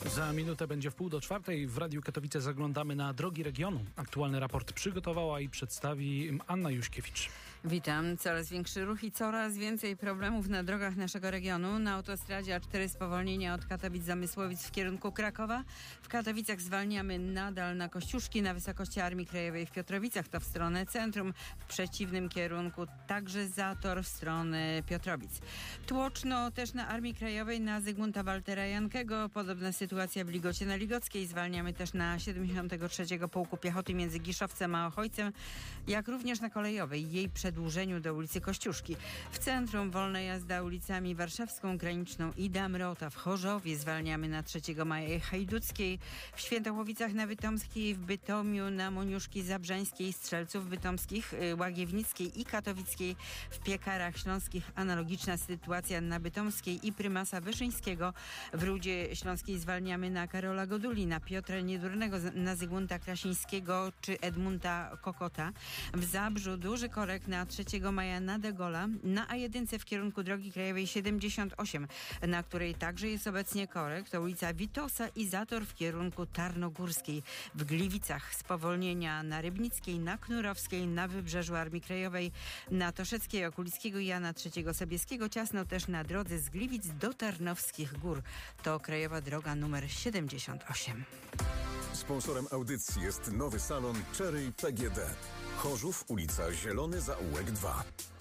Za minutę będzie 3:30. W Radiu Katowice zaglądamy na drogi regionu. Aktualny raport przygotowała i przedstawi Anna Juśkiewicz. Witam. Coraz większy ruch i coraz więcej problemów na drogach naszego regionu. Na autostradzie A4 spowolnienia od Katowic-Zamysłowic w kierunku Krakowa. W Katowicach zwalniamy nadal na Kościuszki na wysokości Armii Krajowej w Piotrowicach, to w stronę centrum. W przeciwnym kierunku także zator w stronę Piotrowic. Tłoczno też na Armii Krajowej na Zygmunta Waltera Jankego. Podobna sytuacja w Ligocie na Ligockiej. Zwalniamy też na 73. Pułku Piechoty między Giszowcem a Ochojcem, jak również na Kolejowej, jej przedłużeniu do ulicy Kościuszki. W centrum wolna jazda ulicami Warszawską, Graniczną i Damrota. W Chorzowie zwalniamy na 3 Maja i Hajduckiej. W Świętochłowicach na Bytomskiej, w Bytomiu na Moniuszki Zabrzańskiej, Strzelców Bytomskich, Łagiewnickiej i Katowickiej. W Piekarach Śląskich analogiczna sytuacja na Bytomskiej i Prymasa Wyszyńskiego. W Rudzie Śląskiej zwalniamy na Karola Goduli, na Piotra Niedurnego, na Zygmunta Krasińskiego czy Edmunta Kokota. W Zabrzu duży korek na 3 Maja na De Gaulle'a, na A1 w kierunku drogi krajowej 78, na której także jest obecnie korek, to ulica Witosa i zator w kierunku Tarnogórskiej. W Gliwicach spowolnienia na Rybnickiej, na Knurowskiej, na Wybrzeżu Armii Krajowej, na Toszeckiej, Okulickiego i Jana III Sobieskiego. Ciasno też na drodze z Gliwic do Tarnowskich Gór. To krajowa droga numer 78. Sponsorem audycji jest nowy salon Cherry PGD. Chorzów, ulica Zielony Zaułek 2.